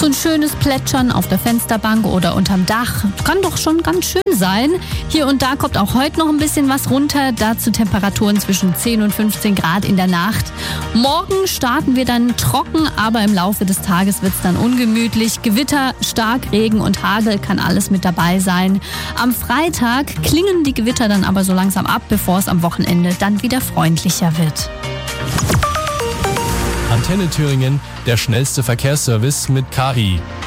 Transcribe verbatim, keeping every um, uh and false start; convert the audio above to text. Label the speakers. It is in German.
Speaker 1: So ein schönes Plätschern auf der Fensterbank oder unterm Dach kann doch schon ganz schön sein. Hier und da kommt auch heute noch ein bisschen was runter. Dazu Temperaturen zwischen zehn und fünfzehn Grad in der Nacht. Morgen starten wir dann trocken, aber im Laufe des Tages wird es dann ungemütlich. Gewitter, Starkregen und Hagel kann alles mit dabei sein. Am Freitag klingen die Gewitter dann aber so langsam ab, bevor es am Wochenende dann wieder freundlicher wird.
Speaker 2: Antenne Thüringen, der schnellste Verkehrsservice mit K I.